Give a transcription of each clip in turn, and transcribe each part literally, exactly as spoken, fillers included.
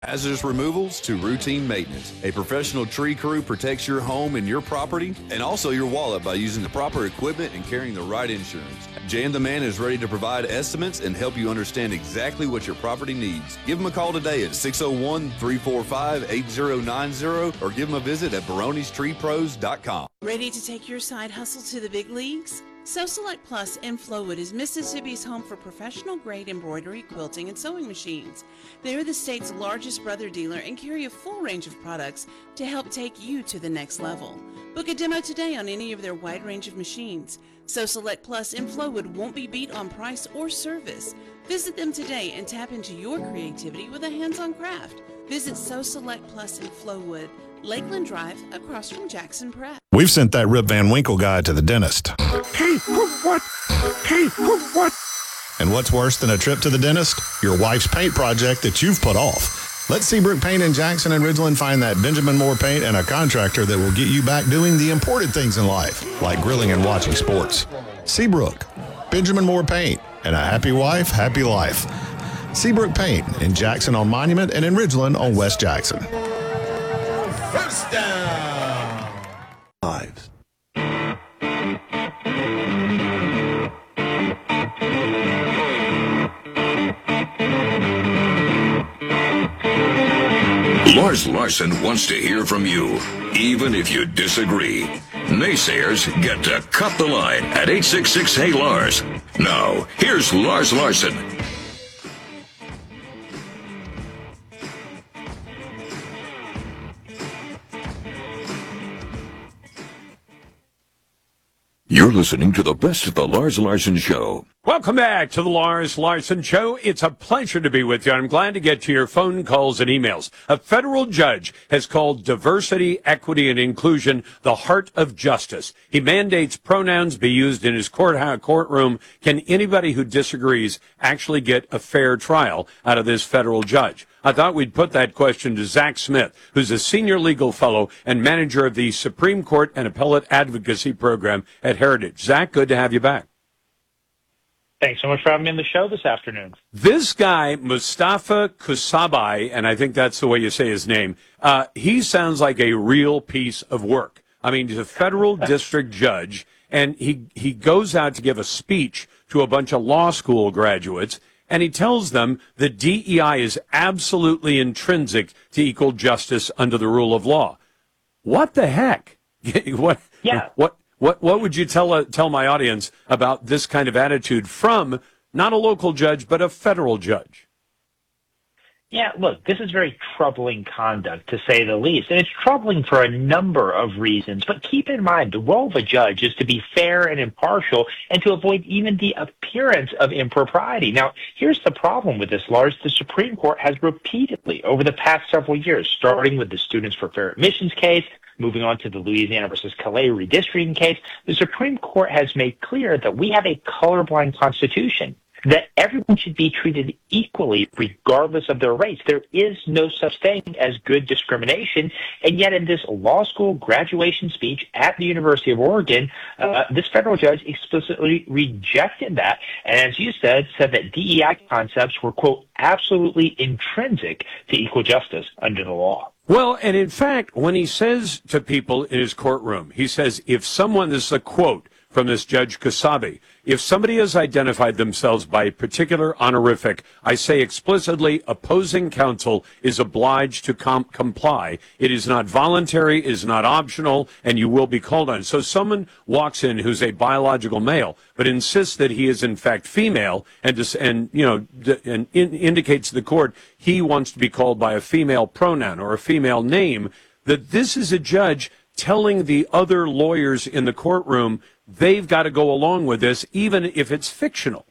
Hazardous removals to routine maintenance. A professional tree crew protects your home and your property and also your wallet by using the proper equipment and carrying the right insurance. Jan the Man is ready to provide estimates and help you understand exactly what your property needs. Give him a call today at six oh one, three four five, eight oh nine oh or give him a visit at barones tree pros dot com. Ready to take your side hustle to the big leagues? So Select Plus in Flowood is Mississippi's home for professional-grade embroidery, quilting, and sewing machines. They're the state's largest brother dealer and carry a full range of products to help take you to the next level. Book a demo today on any of their wide range of machines. So Select Plus in Flowood won't be beat on price or service. Visit them today and tap into your creativity with a hands-on craft. Visit So Select Plus in Flowood, Lakeland Drive, across from Jackson Prep. We've sent that Rip Van Winkle guy to the dentist. Hey, what? Hey, what? And what's worse than a trip to the dentist? Your wife's paint project that you've put off. Let Seabrook Paint in Jackson and Ridgeland find that Benjamin Moore paint and a contractor that will get you back doing the important things in life, like grilling and watching sports. Seabrook, Benjamin Moore Paint, and a happy wife, happy life. Seabrook Paint in Jackson on Monument and in Ridgeland on West Jackson. First down. Lives. Lars Larson wants to hear from you, even if you disagree. Naysayers get to cut the line at eight six six, hey Lars. Now, here's Lars Larson. You're listening to the best of the Lars Larson Show. Welcome back to the Lars Larson Show. It's a pleasure to be with you. I'm glad to get to your phone calls and emails. A federal judge has called diversity, equity, and inclusion the heart of justice. He mandates pronouns be used in his courthouse courtroom. Can anybody who disagrees actually get a fair trial out of this federal judge? I thought we'd put that question to Zach Smith, who's a senior legal fellow and manager of the Supreme Court and Appellate Advocacy Program at Heritage. Zach, good to have you back. Thanks so much for having me on the show this afternoon. This guy, Mustafa Kusabai, and I think that's the way you say his name, uh, he sounds like a real piece of work. I mean, he's a federal district judge, and he, he goes out to give a speech to a bunch of law school graduates, and he tells them that D E I is absolutely intrinsic to equal justice under the rule of law. What the heck? what, yeah. What, what, what would you tell, uh, tell my audience about this kind of attitude from not a local judge, but a federal judge? Yeah, look, this is very troubling conduct, to say the least. And it's troubling for a number of reasons. But keep in mind, the role of a judge is to be fair and impartial and to avoid even the appearance of impropriety. Now, here's the problem with this, Lars. The Supreme Court has repeatedly, over the past several years, starting with the Students for Fair Admissions case, moving on to the Louisiana versus Calais redistricting case, the Supreme Court has made clear that we have a colorblind constitution, that everyone should be treated equally regardless of their race. There is no such thing as good discrimination. And yet in this law school graduation speech at the University of Oregon, uh, this federal judge explicitly rejected that. And as you said, said that D E I concepts were, quote, absolutely intrinsic to equal justice under the law. Well, and in fact, when he says to people in his courtroom, he says, if someone, this is a quote from this Judge Kasabi, if somebody has identified themselves by a particular honorific, I say explicitly, opposing counsel is obliged to com- comply. It is not voluntary, it is not optional, and you will be called on. So someone walks in who's a biological male, but insists that he is in fact female, and dis- and you know, d- and in- indicates to the court he wants to be called by a female pronoun or a female name. That this is a judge telling the other lawyers in the courtroom they've got to go along with this, even if it's fictional.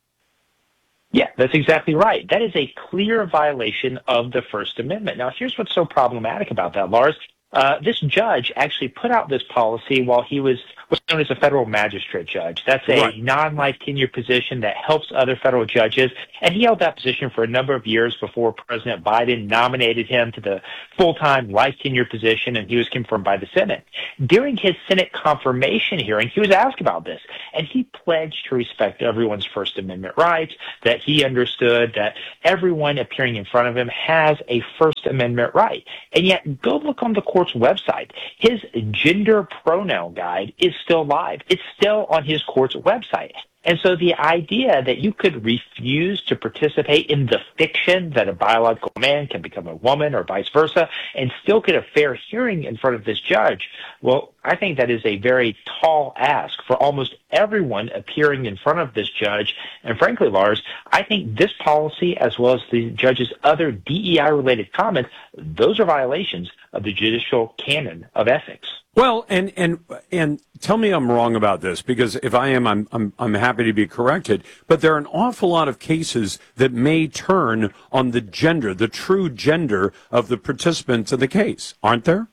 Yeah, that's exactly right. That is a clear violation of the First Amendment. Now, here's what's so problematic about that, Lars. Uh, this judge actually put out this policy while he was what's known as a federal magistrate judge. That's a Right. non-life tenure position that helps other federal judges, and he held that position for a number of years before President Biden nominated him to the full-time life tenure position, and he was confirmed by the Senate. During his Senate confirmation hearing, he was asked about this, and he pledged to respect everyone's First Amendment rights, that he understood that everyone appearing in front of him has a First Amendment right. And yet, go look on the court's website. His gender pronoun guide is still live. It's still on his court's website. And so the idea that you could refuse to participate in the fiction that a biological man can become a woman or vice versa and still get a fair hearing in front of this judge, well, I think that is a very tall ask for almost everyone appearing in front of this judge. And frankly, Lars, I think this policy, as well as the judge's other D E I-related comments, those are violations of the judicial canon of ethics. Well, and and and tell me I'm wrong about this, because if I am, I'm I'm I'm happy to be corrected. But there are an awful lot of cases that may turn on the gender, the true gender of the participants in the case, aren't there?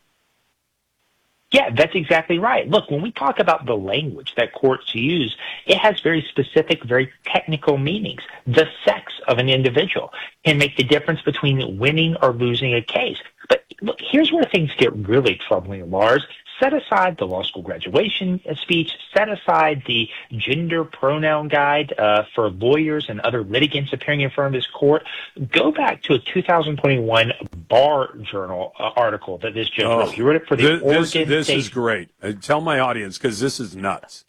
Yeah, that's exactly right. Look, when we talk about the language that courts use, it has very specific, very technical meanings. The sex of an individual can make the difference between winning or losing a case. But look, here's where things get really troubling, Lars. Set aside the law school graduation speech, set aside the gender pronoun guide uh, for lawyers and other litigants appearing in front of this court. Go back to a two thousand twenty-one Bar Journal uh, article that this judge Oh, wrote. He wrote it for the this, Oregon This, this State. is great. Uh, tell my audience, because this is nuts.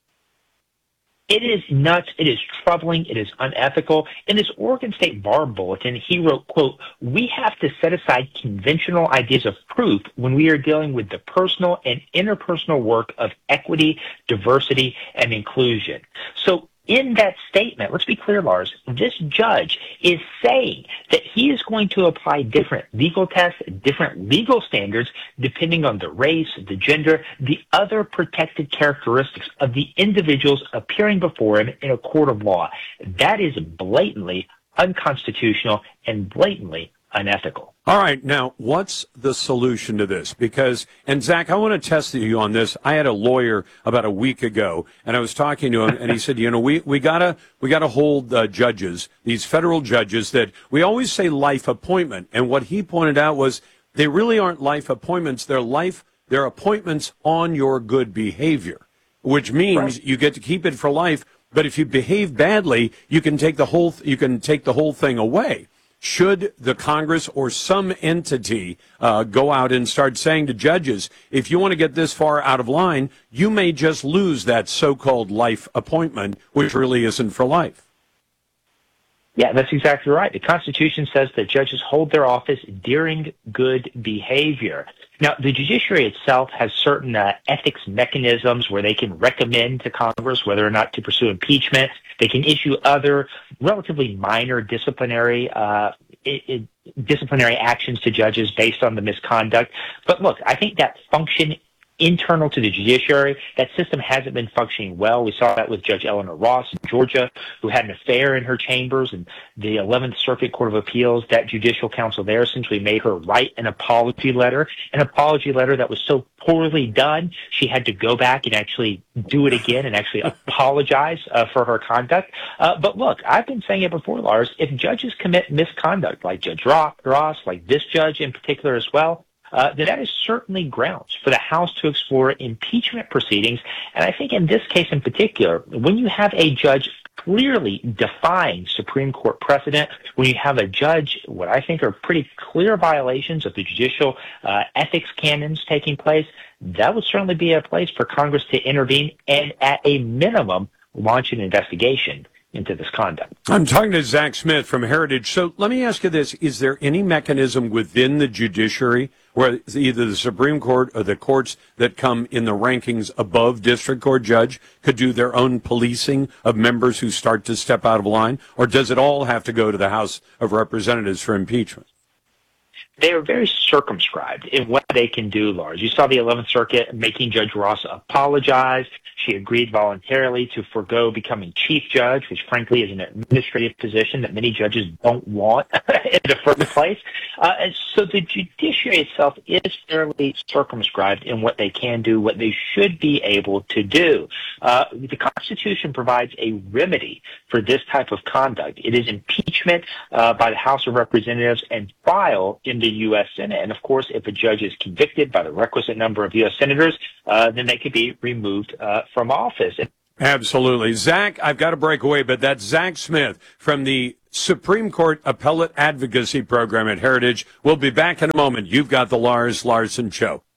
It is nuts. It is troubling. It is unethical. In this Oregon State Bar Bulletin, he wrote, quote, "We have to set aside conventional ideas of proof when we are dealing with the personal and interpersonal work of equity, diversity, and inclusion." So in that statement, let's be clear, Lars, this judge is saying that he is going to apply different legal tests, different legal standards, depending on the race, the gender, the other protected characteristics of the individuals appearing before him in a court of law. That is blatantly unconstitutional and blatantly unethical. All right, now, what's the solution to this? Because, and Zach, I want to test you on this. I had a lawyer about a week ago, and I was talking to him, and he said, you know, we, we gotta, we gotta hold uh, judges, these federal judges, that we always say life appointment. And what he pointed out was they really aren't life appointments. They're life, they're appointments on your good behavior, which means right. You get to keep it for life. But if you behave badly, you can take the whole, you can take the whole thing away. Should the Congress or some entity uh, go out and start saying to judges, if you want to get this far out of line, you may just lose that so-called life appointment, which really isn't for life? Yeah, that's exactly right. The Constitution says that judges hold their office during good behavior. Now, the judiciary itself has certain uh, ethics mechanisms where they can recommend to Congress whether or not to pursue impeachment. They can issue other relatively minor disciplinary uh, it, it, disciplinary actions to judges based on the misconduct. But look, I think that function internal to the judiciary, that system hasn't been functioning well. We saw that with Judge Eleanor Ross in Georgia, who had an affair in her chambers, and the eleventh Circuit Court of Appeals, that judicial council there essentially made her write an apology letter, an apology letter that was so poorly done, she had to go back and actually do it again and actually apologize uh, for her conduct. Uh, but look, I've been saying it before, Lars, if judges commit misconduct, like Judge Ross, like this judge in particular as well, Uh, then that is certainly grounds for the House to explore impeachment proceedings. And I think in this case in particular, when you have a judge clearly defying Supreme Court precedent, when you have a judge, what I think are pretty clear violations of the judicial uh, ethics canons taking place, that would certainly be a place for Congress to intervene and, at a minimum, launch an investigation into this conduct. I'm talking to Zach Smith from Heritage. So let me ask you this. Is there any mechanism within the judiciary where either the Supreme Court or the courts that come in the rankings above district court judge could do their own policing of members who start to step out of line? Or does it all have to go to the House of Representatives for impeachment? they are very circumscribed in what they can do, Lars. You saw the eleventh Circuit making Judge Ross apologize. She agreed voluntarily to forego becoming chief judge, which frankly is an administrative position that many judges don't want in the first place. Uh, and so the judiciary itself is fairly circumscribed in what they can do, what they should be able to do. Uh, the Constitution provides a remedy for this type of conduct. It is impeachment uh, by the House of Representatives and trial in the U S Senate. And of course, if a judge is convicted by the requisite number of U S senators, uh, then they could be removed uh, from office. Absolutely. Zach, I've got to break away, but that's Zach Smith from the Supreme Court Appellate Advocacy Program at Heritage. We'll be back in a moment. You've got the Lars Larson Show.